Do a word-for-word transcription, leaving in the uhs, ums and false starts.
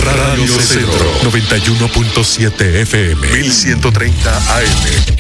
Radio Centro noventa y uno punto siete F M, mil ciento treinta A M.